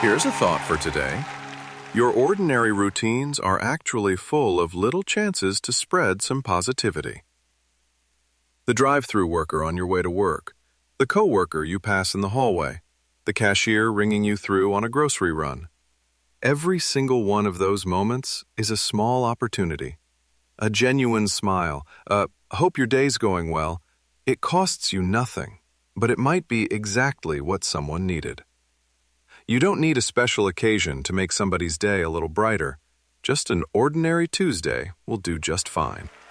Here's a thought for today. Your ordinary routines are actually full of little chances to spread some positivity. The drive-through worker on your way to work, the coworker you pass in the hallway, the cashier ringing you through on a grocery run. Every single one of those moments is a small opportunity. A genuine smile, hope your day's going well. It costs you nothing, but it might be exactly what someone needed. You don't need a special occasion to make somebody's day a little brighter. Just an ordinary Tuesday will do just fine.